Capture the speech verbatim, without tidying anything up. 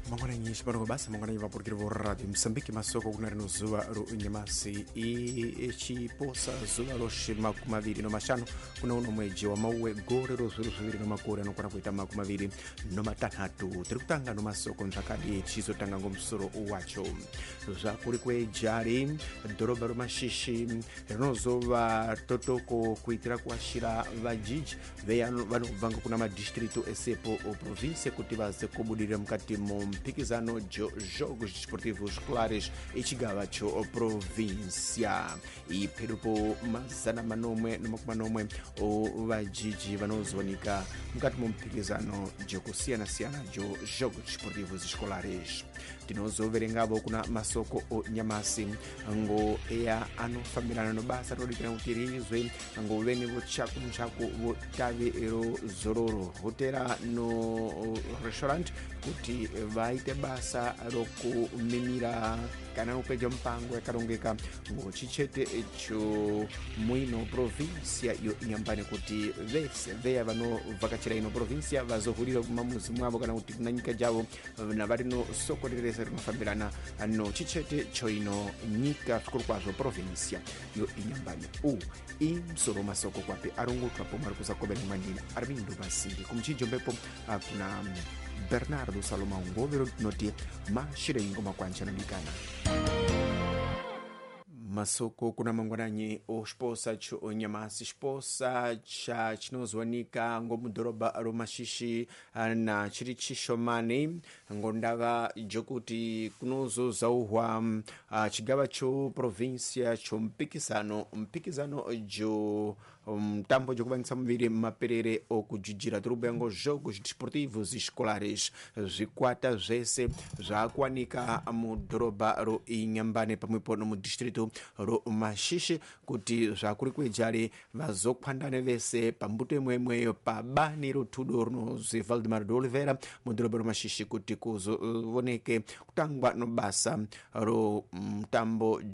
Mangwana nyinshi pano basa mangwana yiva porque vo radio Msambiki masoko kuna rino zuva ro nyamasi i chiposa zuva ro shima kumaviri no mashano kuna uno mweji wa mauwe gore ro zuru zuviri no makore no kuna kuita makumaviri no matanhatu tiri kutanga no masoko nzakadi chizotanga ngomsoro wacho zvakuri kwejari dhorobha romashishi rinozova totoko kuitira kuashira vajiji vanobva kuna madistrito esepo province kuti vaze kubudirira mukati mu mpikizano jogos desportivos escolares echigava cho província ipedupo mazana manomwe nomakumanomwe ovajiji vanozowanika mukati mumpikizano jokusiyana-siyana jo jogos desportivos escolares. Tinozoverengavo kuna masoko o nyamasi ngo eya anofambirana nobasa rodikira kuti rizwe ngo vene vochaku nchaku votavi ero zororo hotera no restaurant kuti vaite basa rokumimira kana upeja mpango yakarongeka ngo chichete echo muino provincia yo inyambane kuti vese veya vanovhakachira ino provincia vazohurira kumamuzi mwavo kana kuti kuna nyika javo na varino soko rirese rinofambirana no chichete choino nyika zvikuru kwazvo provincia yo inyambane u imsoro masoko kwape arongotwapo mari kusakobera mwandini ari vindo vasindi kumuchijombepo kuna Bernardo Salomão Govero noti mashire ingoma kwanchana bikana masoko kuna mangwananyi osposa cho onyamasi sposa cha chinozwanika ngomudhorobha romashishi na chiri chishomani ngondava jokuti kunozozauhwa uh, chigava cho provincia cho mpikisano mpikisano jo mtambo um, jokuvangisa muviri maperere okujijira turubengo jogos desportivos escolares zvikwata zvese zvakuwanika mudhorobha ro inyambane pamwepo nomudistrito ro mashishi kuti zvakuri kwejari vazokpandane vese pambuto imwemweyo pabani rotudo runozi Valdemar de Oliveira mudhorobha romashishi kuti kuzovoneke kutangwa nobasa ro mtambo